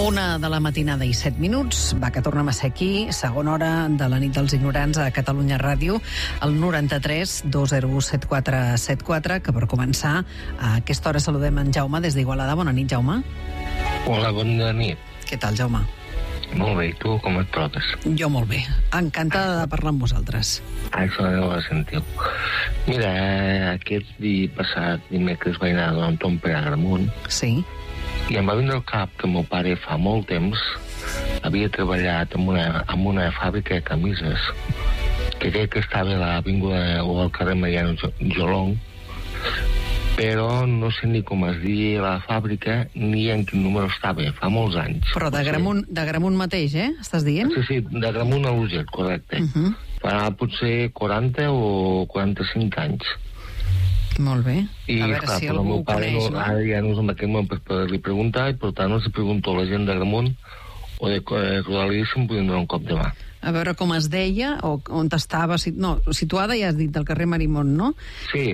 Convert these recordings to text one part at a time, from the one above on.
1 de la matinada i 7 minuts. Va, que tornem a ser aquí. Segona hora de la nit dels ignorants a Catalunya Ràdio, al 93 201 7474, que per començar, a aquesta hora saludem en Jaume des d'Igualada. Bona nit, Jaume. Hola, bona nit. Què tal, Jaume? Molt bé, i tu com et trobes? Jo molt bé. Encantada de parlar amb vosaltres. Això no ho sentiu. Mira, aquest dia passat, dimecres, vaig anar a Don Tom per Agramunt. Sí. I em va vindre al cap que el meu pare fa molt temps havia treballat en una fàbrica de camises, que crec que estava a l'avinguda o al carrer Mariano Jolong, però no sé ni com es deia la fàbrica ni en quin número estava, fa molts anys. Però d'Agramunt mateix, estàs dient? Sí, d'Agramunt a l'Urgell, correcte. Fa potser 40 o 45 anys. Molt bé. I, a veure si algú ho coneix, no? Ara ja no és en aquest moment per poder-li preguntar, i per tant els pregunto a la gent d'Agramunt o de Rodalies si em podien donar un cop de mà. A veure com es deia, o on estava... situada, ja has dit, del carrer Marimón, no? Sí,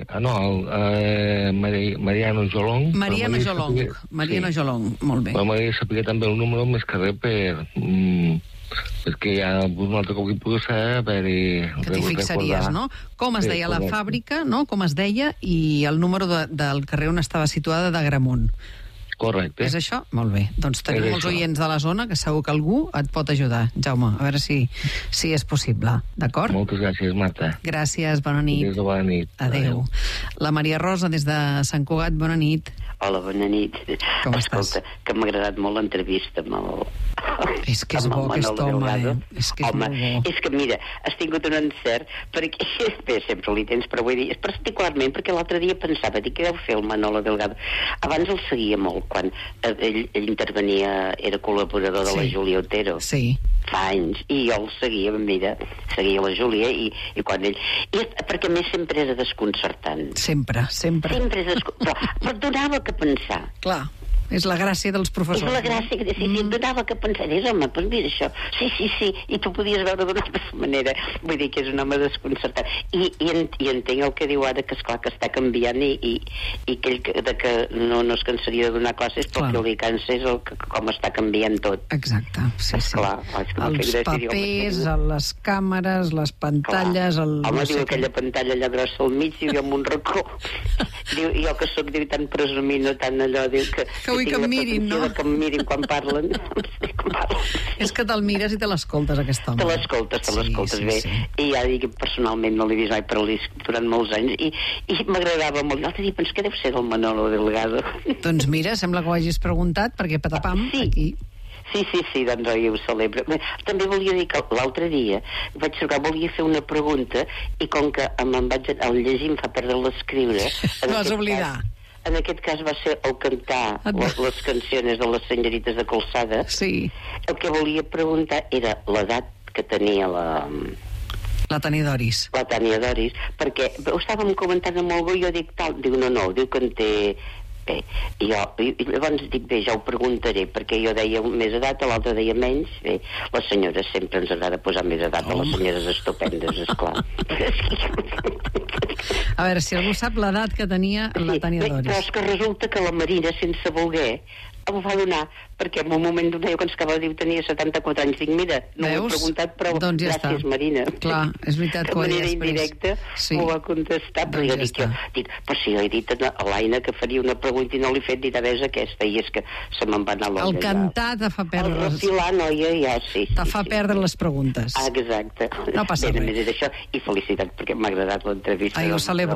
Mariano Jolong. Mariano Jolong, molt bé. Però m'agradaria saber també el número més que res perquè ja un altre cop hi pugui saber, a veure... Que t'hi fixaries, no? Com es deia la fàbrica, no? Com es deia, i el número del carrer on estava situada d'Agramunt. Correcte. És això? Molt bé. Doncs tenim molts oients de la zona que segur que algú et pot ajudar, Jaume. A veure si és possible. D'acord? Moltes gràcies, Marta. Gràcies, bona nit. Bona nit. Adéu. La Maria Rosa, des de Sant Cugat, bona nit. Hola, bona nit. Com estàs? Escolta, que m'ha agradat molt l'entrevista amb el... És que és bo aquest home, És que és molt bo. És que, mira, has tingut un encert, perquè, bé, sempre li tens, però vull dir, és particularment perquè l'altre dia pensava, dic, què deu fer el Manolo Delgado? Abans el seguia molt, quan ell intervenia, era col·laborador de la Júlia Otero. Sí. Fa anys, i jo el seguia, mira, seguia la Júlia, i quan ell... perquè a més sempre era desconcertant. Sempre. Sempre era desconcertant. Però donava que pensar. Clar. És la gràcia dels professors. És la gràcia, sí, em donava que pensar, home, doncs mira això, sí, i tu podies veure d'una altra manera, vull dir que és un home desconcertant. I entenc el que diu ara, que esclar que està canviant i que ell que no es cansaria de donar classes, però que li cansa és com està canviant tot. Exacte, sí. Esclar, els papers, les càmeres, les pantalles... Home, diu aquella pantalla allà grossa al mig, diu, amb un racó. Diu, jo que sóc, diu, tan presumint o tan allò, diu que vull que em mirin, no? Que em mirin quan parlen. És que te'l mires i te l'escoltes, aquest home. Te l'escoltes bé. Sí. I ja dic, personalment no l'he vist mai, però durant molts anys, i m'agradava molt. L'altre dia penso que deu ser del Manolo Delgado. Doncs mira, sembla que ho hagis preguntat, perquè patapam, aquí... Sí, doncs jo ho celebro. També volia dir que l'altre dia vaig trucar, volia fer una pregunta, i com que me'n vaig llegir, em fa perdre l'escriure... Vas oblidar. En aquest cas va ser el cantar les canciones de les senyorites de Colzada. Sí. El que volia preguntar era l'edat que tenia la Tania Doris. La Tania Doris, perquè ho estàvem comentant amb algú i jo dic tal, diu no, diu que en té... Bé, i llavors dic, bé, ja ho preguntaré, perquè jo deia més edat, l'altre deia menys. Bé, les senyores sempre ens agrada posar més edat a les senyores estupendes, esclar. A veure, si algú sap l'edat que tenia la Tania Doris. Però és que resulta que la Marina, sense voler, ho va donar, perquè en un moment donat, quan acabava de dir, tenia 74 anys, dic, mira, no ho he preguntat, però doncs ja gràcies, està. Marina. Clar, és veritat que ho he dit. De manera indirecta m'ho va contestar, però jo dic, però si jo he dit a l'Aina que faria una pregunta i no l'he fet, dit, a veure, aquesta, i és que se me'n va anar l'olla. El cantar te fa perdre... El refilar, noia, ja, sí. Te fa perdre les preguntes. Exacte. No passa res. Bé, i felicitat, perquè m'ha agradat l'entrevista. Ho celebro